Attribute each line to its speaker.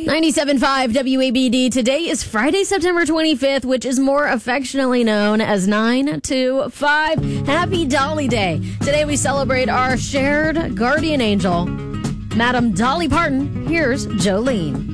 Speaker 1: 97.5 WABD. Today is Friday, September 25th, which is more affectionately known as 925. Happy Dolly Day. Today we celebrate our shared guardian angel, Madam Dolly Parton. Here's Jolene.